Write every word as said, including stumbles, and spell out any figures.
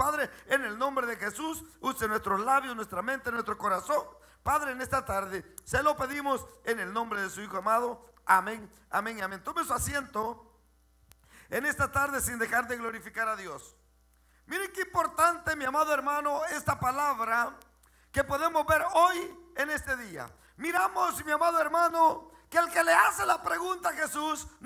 Padre, en el nombre de Jesús, use nuestros labios, nuestra mente, nuestro corazón. Padre, en esta tarde, se lo pedimos en el nombre de su Hijo amado. Amén, amén, amén. Tome su asiento en esta tarde sin dejar de glorificar a Dios. Miren qué importante, mi amado hermano, esta palabra que podemos ver hoy en este día. Miramos, mi amado hermano, que el que le hace la pregunta a Jesús